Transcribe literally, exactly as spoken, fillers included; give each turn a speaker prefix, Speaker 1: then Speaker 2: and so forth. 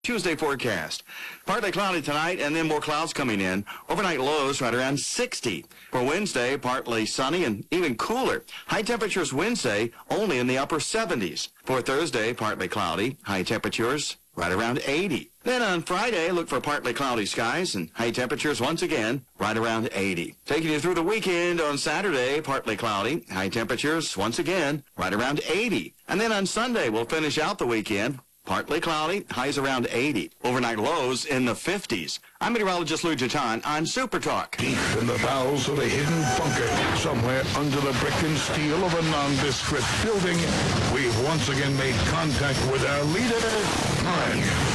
Speaker 1: Tuesday forecast. Partly cloudy tonight and then more clouds coming in. Overnight lows right around sixty. For Wednesday, partly sunny and even cooler. High temperatures Wednesday only in the upper seventies. For Thursday, partly cloudy. High temperatures right around eighty. Then on Friday, look for partly cloudy skies and high temperatures once again right around eighty. Taking you through the weekend on Saturday, partly cloudy. High temperatures once again right around eighty. And then on Sunday, we'll finish out the weekend. Partly cloudy, highs around eighty. Overnight lows in the fifties. I'm meteorologist Lou Jatan on Super Talk.
Speaker 2: Deep in the bowels of a hidden bunker, somewhere under the brick and steel of a nondescript building, we've once again made contact with our leader, Mike.